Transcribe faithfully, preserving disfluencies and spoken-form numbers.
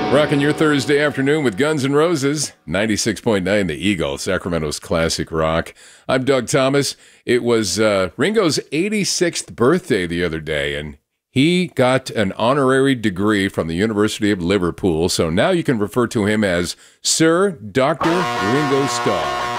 Rocking your Thursday afternoon with Guns N' Roses, ninety-six point nine The Eagle, Sacramento's classic rock. I'm Doug Thomas. It was uh, Ringo's eighty-sixth birthday the other day, and he got an honorary degree from the University of Liverpool, so now you can refer to him as Sir Doctor Ringo Starr.